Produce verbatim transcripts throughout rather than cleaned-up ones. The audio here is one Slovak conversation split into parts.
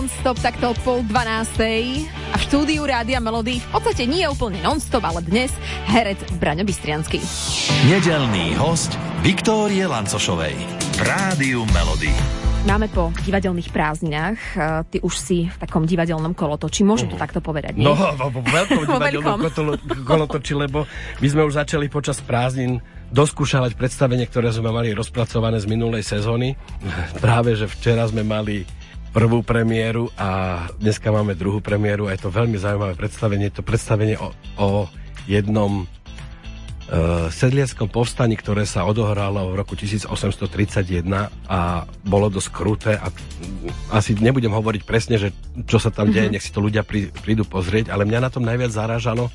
non-stop takto o pol dvanástej a v štúdiu Rádia Melody v podstate nie úplne non-stop, ale dnes herec Braňo Bystriansky. Nedeľný host Viktórie Lancošovej v Rádiu Melody. Máme po divadelných prázdninách. Ty už si v takom divadelnom kolotoči. Môžem to takto povedať, nie? No, vo veľkom divadelnom kolotoči, lebo my sme už začali počas prázdnin doskúšavať predstavenie, ktoré sme mali rozpracované z minulej sezóny. Práve, že včera sme mali prvú premiéru a dneska máme druhú premiéru a je to veľmi zaujímavé predstavenie. Je to predstavenie o, o jednom sedliackom povstaní, ktoré sa odohralo v roku tisícosemstotridsaťjeden a bolo dosť kruté a asi nebudem hovoriť presne, že čo sa tam deje, nech si to ľudia prí, prídu pozrieť, ale mňa na tom najviac zarážalo,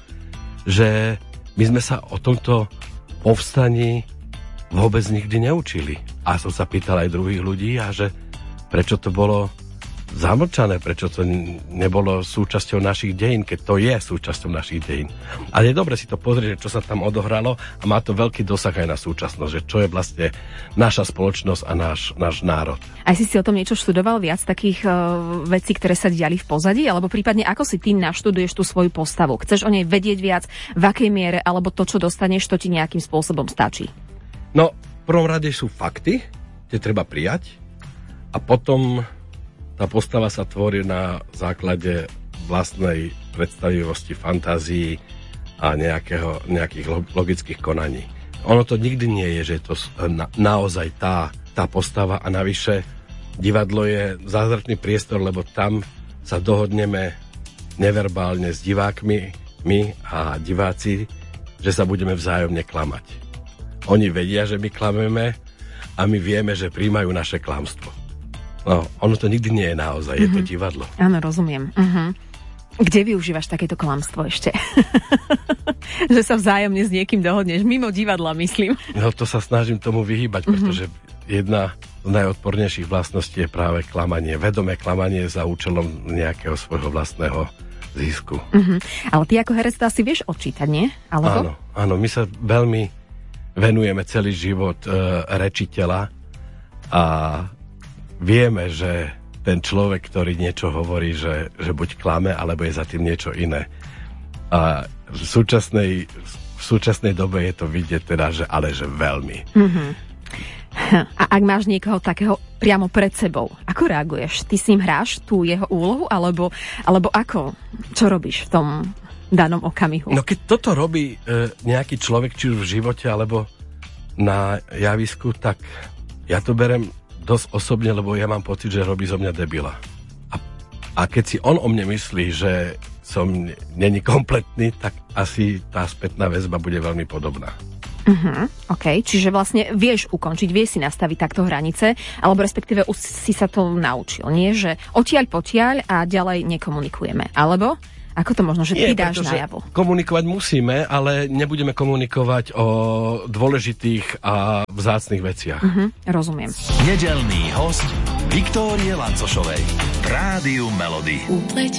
že my sme sa o tomto povstaní vôbec nikdy neučili. A som sa pýtal aj druhých ľudí a že prečo to bolo zamlčané, prečo to nebolo súčasťou našich dejín, keď to je súčasťou našich dejín. Ale je dobre si to pozrieť, čo sa tam odohralo a má to veľký dosah aj na súčasnosť, že čo je vlastne naša spoločnosť a náš, náš národ. Aj si si o tom niečo študoval, viac takých uh, vecí, ktoré sa diali v pozadí, alebo prípadne ako si ty naštuduješ tú svoju postavu? Chceš o nej vedieť viac, v akej miere, alebo to, čo dostaneš, to ti nejakým spôsobom stačí? No, v prvom rade sú fakty, tie treba prijať a potom tá postava sa tvorí na základe vlastnej predstavivosti, fantázii a nejakého, nejakých logických konaní. Ono to nikdy nie je, že je to na, naozaj tá, tá postava a navyše divadlo je zázračný priestor, lebo tam sa dohodneme neverbálne s divákmi, my a diváci, že sa budeme vzájomne klamať. Oni vedia, že my klameme a my vieme, že príjmajú naše klamstvo. No, ono to nikdy nie je naozaj, mm-hmm. Je to divadlo. Áno, rozumiem. Uh-huh. Kde využívaš takéto klamstvo ešte? Že sa vzájomne s niekým dohodneš, mimo divadla, myslím. No, to sa snažím tomu vyhýbať, uh-huh. Pretože jedna z najodpornejších vlastností je práve klamanie. Vedomé klamanie za účelom nejakého svojho vlastného zisku. Uh-huh. Ale ty ako herec to asi vieš odčítať, nie? Alebo? Áno, áno, my sa veľmi venujeme celý život e, rečiteľa a vieme, že ten človek, ktorý niečo hovorí, že, že buď klame, alebo je za tým niečo iné. A v súčasnej, v súčasnej dobe je to vidieť teda, že ale že veľmi. Mm-hmm. A ak máš niekoho takého priamo pred sebou, ako reaguješ? Ty s ním hráš tú jeho úlohu, alebo, alebo ako? Čo robíš v tom danom okamihu? No keď toto robí e, nejaký človek, či už v živote, alebo na javisku, tak ja to berem dosť osobne, lebo ja mám pocit, že robí zo mňa debila. A, a keď si on o mne myslí, že som není kompletný, tak asi tá spätná väzba bude veľmi podobná. Uh-huh, OK, čiže vlastne vieš ukončiť, vieš si nastaviť takto hranice, alebo respektíve už si sa to naučil, nie? Že odtiaľ potiaľ a ďalej nekomunikujeme. Alebo? Ako to možno, že ty Nie, dáš najavo? Komunikovať musíme, ale nebudeme komunikovať o dôležitých a vzácnych veciach. Uh-huh, rozumiem. Nedeľný host Viktórie Lancošovej v Rádiu Melody.